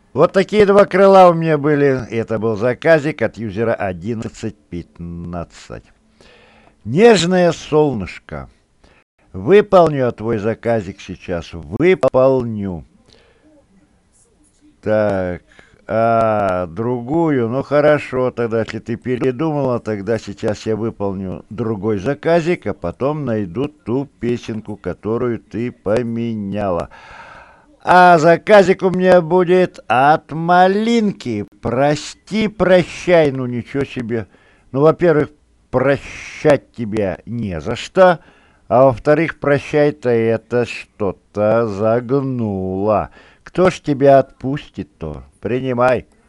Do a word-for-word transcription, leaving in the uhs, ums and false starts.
Вот такие два крыла у меня были. Это был заказик от юзера одиннадцать пятнадцать. Нежное солнышко. Выполню твой заказик сейчас. Выполню. Так, а другую, ну хорошо, тогда если ты передумала, тогда сейчас я выполню другой заказик, а потом найду ту песенку, которую ты поменяла. А заказик у меня будет от Малинки. Прости, прощай, ну ничего себе. Ну, во-первых, прощать тебя не за что, а во-вторых, прощай-то это что-то загнуло. Кто ж тебя отпустит-то? Принимай.